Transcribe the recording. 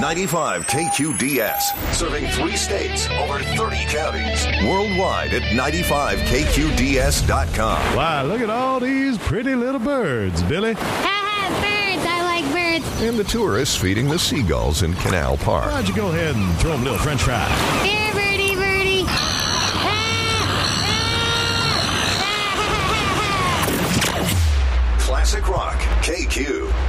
95 KQDS, serving 3 states, over 30 counties. Worldwide at 95KQDS.com. Wow, look at all these pretty little birds, Billy. Birds. I like birds. And the tourists feeding the seagulls in Canal Park. Why'd you go ahead and throw them a little french fry? Here, birdie. Classic Rock, KQ.